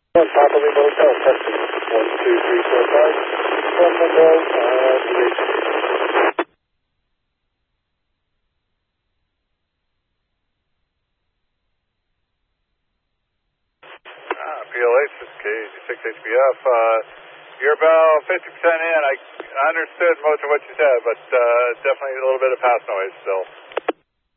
On top of the motel, testing 12345. From window, PLH, this is KZ6HBF. You're about 50% in. I understood most of what you said, but definitely a little bit of pass noise still.